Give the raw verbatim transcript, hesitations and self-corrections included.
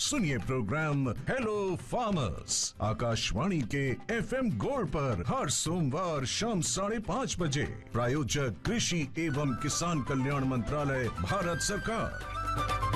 सुनिए programme hello farmers Akashvani के FM gold पर हर सोमवार शाम साढ़े पाँच बजे। प्रायोजक कृषि एवं किसान कल्याण मंत्रालय, भारत सरकार।